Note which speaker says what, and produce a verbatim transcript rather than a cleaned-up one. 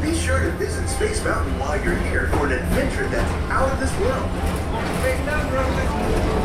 Speaker 1: Be sure to visit Space Mountain while you're here for an adventure that's out of this world.
Speaker 2: Space Mountain,